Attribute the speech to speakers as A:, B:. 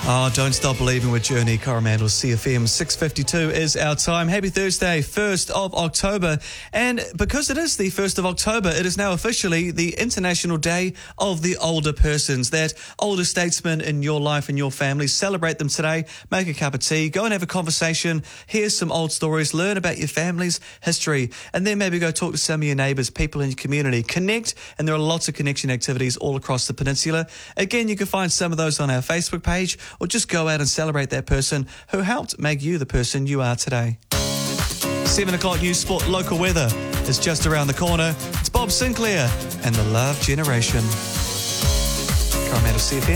A: Oh, don't stop believing with Journey, Coromandel CFM. 6:52 is our time. Happy Thursday, 1st of October. And because it is the 1st of October, it is now officially the International Day of the Older Persons. That older statesmen in your life and your family, celebrate them today. Make a cup of tea, go and have a conversation, hear some old stories, learn about your family's history, and then maybe go talk to some of your neighbours, people in your community. Connect, and there are lots of connection activities all across the peninsula. Again, you can find some of those on our Facebook page, or just go out and celebrate that person who helped make you the person you are today. 7 o'clock news, sport, local weather is just around the corner. It's Bob Sinclair and the Love Generation. Coromandel CFM.